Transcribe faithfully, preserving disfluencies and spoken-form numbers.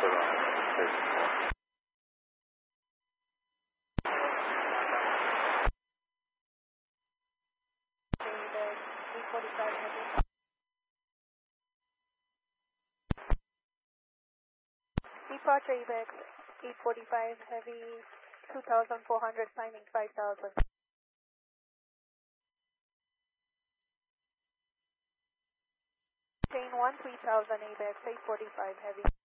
around. Departure ABEX eight forty-five heavy two thousand four hundred signing five thousand. Chain one three thousand ABEX eight forty-five heavy.